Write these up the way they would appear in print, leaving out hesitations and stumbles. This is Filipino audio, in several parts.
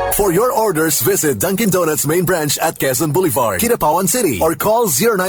For your orders, visit Dunkin' Donuts main branch at Quezon Boulevard, Kidapawan City, or call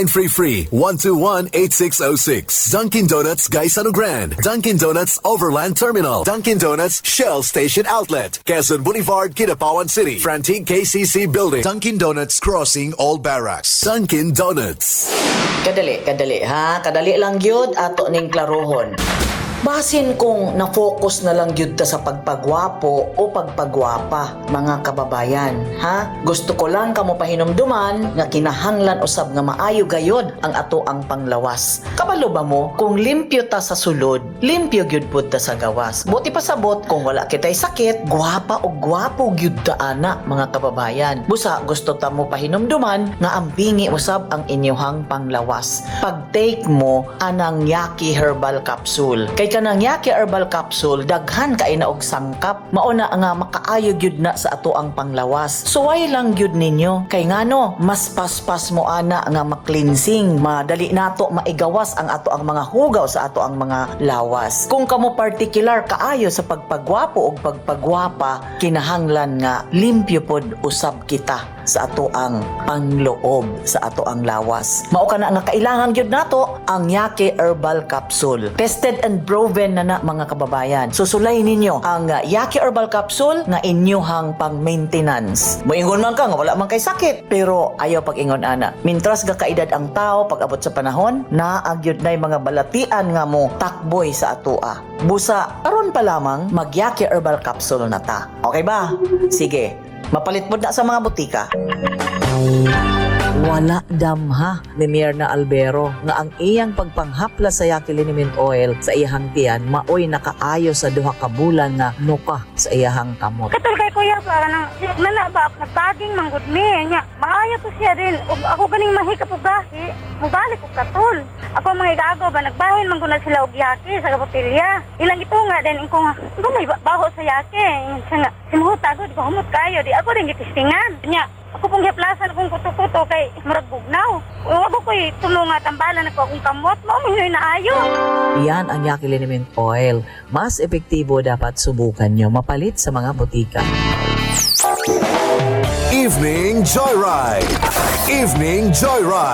0933-121-8606. Dunkin' Donuts, Gaisano Grand, Dunkin' Donuts Overland Terminal, Dunkin' Donuts Shell Station Outlet, Quezon Boulevard, Kidapawan City, Frantic KCC Building, Dunkin' Donuts Crossing All Barracks. Dunkin' Donuts. Kadali ha, kadali lang gyud ato ning klarohon. Basin kung na-focus na lang gyud ta sa pagpagwapo o pagpagwapa, mga kababayan, ha? Gusto ko lang kamo pahinumduman nga kinahanglan usab nga maayo gayod ang ato ang panglawas. Kabalo ba mo kung limpyo ta sa sulod, limpyo gyud pud ta sa gawas. Buti pa sabot kung wala kitay sakit, gwapa o gwapo gyud ta ana, mga kababayan. Busa gusto ta mo pahinumduman nga ambingi usab ang inyohang panglawas. Pag-take mo anang Yaki Herbal Capsule. Kay kanang Yaki Herbal Capsule, daghan kay na og sangkap, mauna nga makaayo gyud na sa ato ang panglawas. Suway lang gyud ninyo kay ngano mas paspas mo ana nga maklinsing, madali nato maigawas ang ato ang mga hugaw sa ato ang mga lawas. Kung kamo particular kaayo sa pagpagwapo og pagpagwapa, kinahanglan nga limpyo pod usab kita sa ato ang pangloob sa ato ang lawas. Mao kana nga kailangan gyud nato ang Yaki Herbal Capsule. Tested and proven na mga kababayan. Susulay ninyo ang Yaki Herbal Capsule nga inyohang pang-maintenance. Moingon man ka nga wala man kay sakit, pero ayaw pag-ingon ana. Mintras ga kaedad ang tao pag abot sa panahon, naagyod nay mga balatian nga mo takboy sa atoa. Busa karon pa lamang mag Yaki Herbal Capsule na ta. Okay ba? Sige. Mapalit mo na sa mga butika. Wala damha ni Myrna Albero nga ang iyang pagpanghapla sa Yaki Liniment Oil sa iyang tiyan maoy nakaayo sa duha ka bulan nga nuka sa iyang kamot. Katul kay kuya para nang nala ba nagtaging manggod mi nya maayo to siya din ug ako ganing mahikap og gahi mubalik og katul. Ako mga igago ba nagbahin man guna sila og Yaki sa kapotilya. Ilang ito nga din ko nga may baho sa Yaki nga simuta gud ko humot kayo di ako din gitistingan nya. Ako pong hiplasan akong kuto-kuto kay murag bugnaw. Ako ko'y tulunga tambalan ako akong kamot. Maumihoy na ayo. Yan ang Yaki Liniment Oil. Mas epektibo dapat subukan nyo mapalit sa mga butika. Evening Joyride. Evening Joyride.